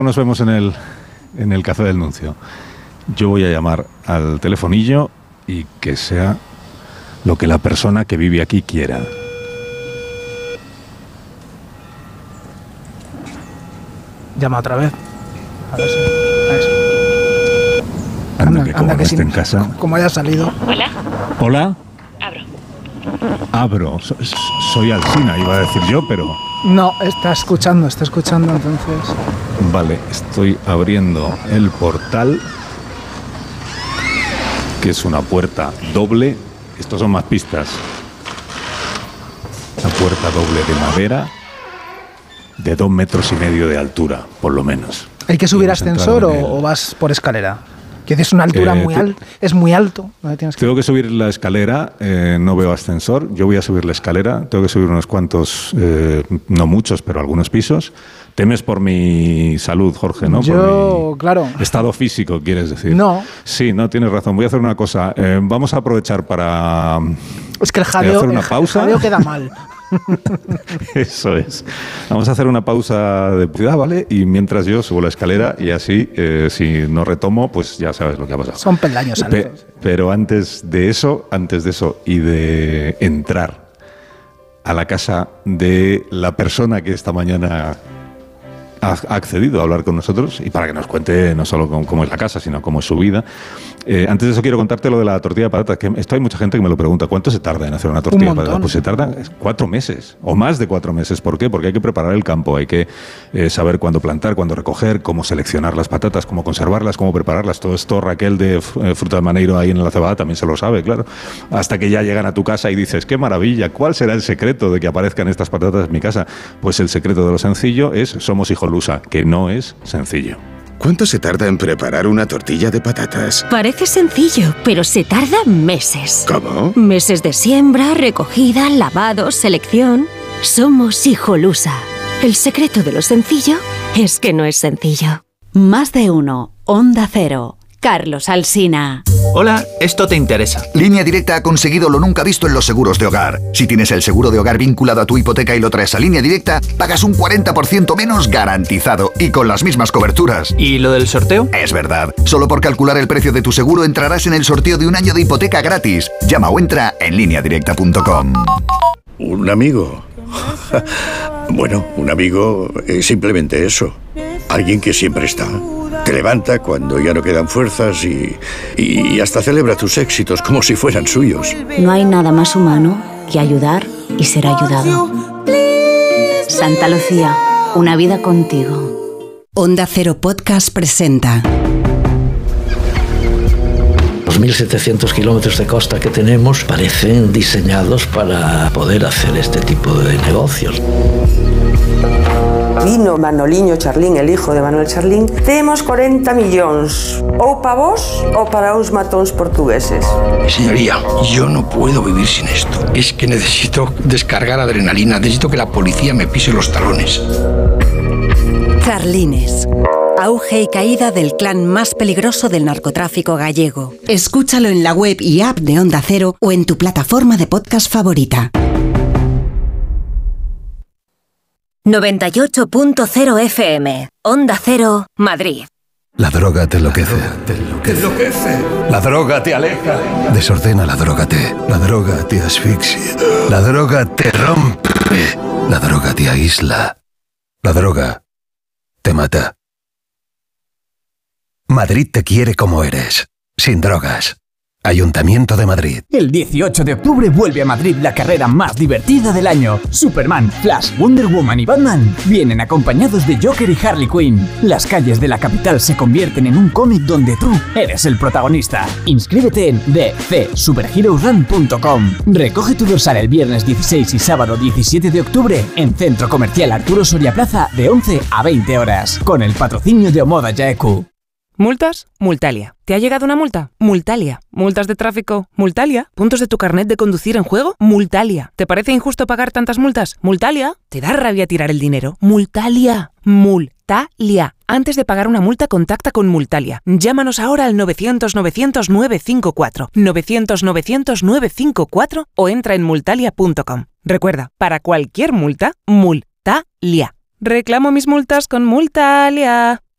Nos vemos en el café del Nuncio. Yo voy a llamar al telefonillo y que sea lo que la persona que vive aquí quiera. Llama otra vez. A ver si... Anda, que como no esté en casa... Como haya salido. Hola. ¿Hola? Abro. Soy Alsina, iba a decir yo, pero... No, está escuchando entonces. Vale, estoy abriendo el portal, que es una puerta doble. Estos son más pistas. Una puerta doble de madera de 2,5 metros de altura, por lo menos. ¿Hay que subir ascensor o vas por escalera? Que es una altura muy alta, es muy alto. Tengo que subir la escalera, no veo ascensor, yo voy a subir la escalera, tengo que subir unos cuantos, no muchos, pero algunos pisos. Temes por mi salud, Jorge, ¿no? Yo, claro. Estado físico, ¿quieres decir? No. Sí, no, tienes razón. Voy a hacer una cosa. Vamos a aprovechar para... Es que el jadeo, hacer una pausa. El jadeo queda mal. Eso es. Vamos a hacer una pausa de publicidad, ¿vale? Y mientras yo subo la escalera y así, si no retomo, pues ya sabes lo que ha pasado. Son peldaños altos. Pero antes de eso y de entrar a la casa de la persona que esta mañana ha accedido a hablar con nosotros y para que nos cuente no solo cómo es la casa, sino cómo es su vida. Antes de eso quiero contarte lo de la tortilla de patatas, que esto hay mucha gente que me lo pregunta. ¿Cuánto se tarda en hacer una tortilla de patatas? Pues se tarda 4 meses o más de 4 meses. ¿Por qué? Porque hay que preparar el campo, hay que saber cuándo plantar, cuándo recoger, cómo seleccionar las patatas, cómo conservarlas, cómo prepararlas. Todo esto Raquel de Fruta de Maneiro ahí en la Cebada también se lo sabe, claro. Hasta que ya llegan a tu casa y dices, ¡qué maravilla! ¿Cuál será el secreto de que aparezcan estas patatas en mi casa? Pues el secreto de lo sencillo es somos hijolusa, que no es sencillo. ¿Cuánto se tarda en preparar una tortilla de patatas? Parece sencillo, pero se tarda meses. ¿Cómo? Meses de siembra, recogida, lavado, selección. Somos hijolusa. El secreto de lo sencillo es que no es sencillo. Más de uno. Onda Cero. Carlos Alsina. Hola, esto te interesa. Línea Directa ha conseguido lo nunca visto en los seguros de hogar. Si tienes el seguro de hogar vinculado a tu hipoteca y lo traes a Línea Directa, pagas un 40% menos garantizado y con las mismas coberturas. ¿Y lo del sorteo? Es verdad. Solo por calcular el precio de tu seguro entrarás en el sorteo de un año de hipoteca gratis. Llama o entra en lineadirecta.com. ¿Un amigo? Bueno, un amigo es simplemente eso. Alguien que siempre está. Te levanta cuando ya no quedan fuerzas y hasta celebra tus éxitos como si fueran suyos. No hay nada más humano que ayudar y ser ayudado. Santa Lucía, una vida contigo. Onda Cero Podcast presenta. Los 1.700 kilómetros de costa que tenemos parecen diseñados para poder hacer este tipo de negocios. Vino Manoliño Charlín, el hijo de Manuel Charlín. Temos 40 millóns, ou para vos ou para uns matóns portugueses. Señoría, yo no puedo vivir sin esto. Es que necesito descargar adrenalina, necesito que la policía me pise los talones. Charlines. Auge y caída del clan más peligroso del narcotráfico gallego. Escúchalo en la web y app de Onda Cero o en tu plataforma de podcast favorita. 98.0 FM, Onda Cero, Madrid. La droga te enloquece. La droga te aleja. Desordena la droga La droga te asfixia. La droga te rompe. La droga te aísla. La droga te mata. Madrid te quiere como eres, sin drogas. Ayuntamiento de Madrid. El 18 de octubre vuelve a Madrid la carrera más divertida del año. Superman, Flash, Wonder Woman y Batman vienen acompañados de Joker y Harley Quinn. Las calles de la capital se convierten en un cómic donde tú eres el protagonista. Inscríbete en dcsuperheroesrun.com. Recoge tu dorsal el viernes 16 y sábado 17 de octubre en Centro Comercial Arturo Soria Plaza de 11 a 20 horas. Con el patrocinio de Omoda Jaeku. ¿Multas? Multalia. ¿Te ha llegado una multa? Multalia. ¿Multas de tráfico? Multalia. ¿Puntos de tu carnet de conducir en juego? Multalia. ¿Te parece injusto pagar tantas multas? Multalia. ¿Te da rabia tirar el dinero? Multalia. Multalia. Antes de pagar una multa, contacta con Multalia. Llámanos ahora al 900-900-954. 900-900-954 o entra en multalia.com. Recuerda, para cualquier multa, Multalia. Reclamo mis multas con Multalia.